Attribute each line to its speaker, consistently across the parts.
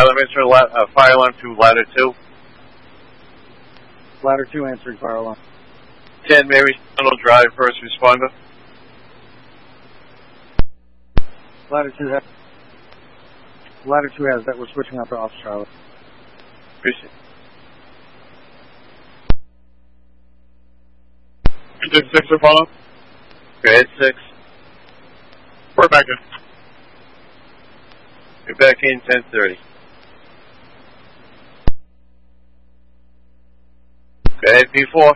Speaker 1: Elements for fire alarm to ladder 2.
Speaker 2: Ladder 2 answering fire alarm.
Speaker 1: 10 Mary Tunnel Drive, first responder.
Speaker 2: Ladder 2 has that. We're switching out to Officer Charlie.
Speaker 1: Appreciate it. 6 or follow? Go ahead, 6.
Speaker 3: We're back in.
Speaker 1: You're back in 10:30. Go ahead, P4.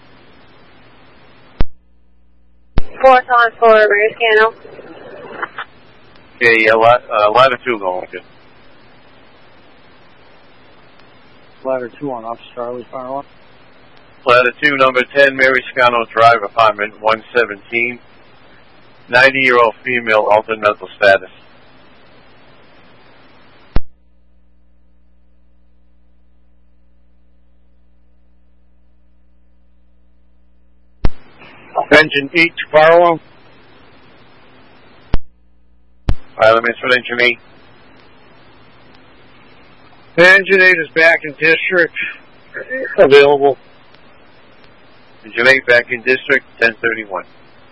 Speaker 4: 4's on for rear scano.
Speaker 1: Okay, yeah, ladder 2 going with you.
Speaker 2: Ladder 2 on Officer Charlie, fire alarm.
Speaker 1: Ladder 2, number 10, Mary Scano Drive, apartment 117. 90-year-old female, altered mental status.
Speaker 3: Engine 8, fire alarm.
Speaker 1: Elements for engine 8.
Speaker 3: Engine 8 is back in district. Available.
Speaker 1: Engine 8 back in district, 10:31.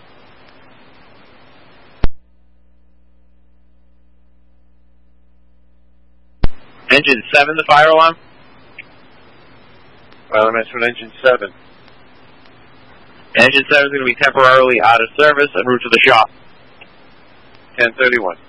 Speaker 5: Engine 7, the fire alarm.
Speaker 1: Elements for engine 7.
Speaker 5: Engine 7 is going to be temporarily out of service en route to the shop.
Speaker 1: 10:31.